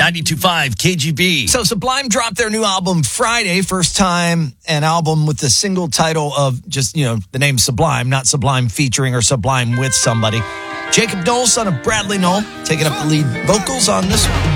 92.5 KGB. So Sublime dropped their new album Friday. First time an album with the single title of just, the name Sublime, not Sublime featuring or Sublime with somebody. Jacob Knoll, son of Bradley Knoll, taking up the lead vocals on this one.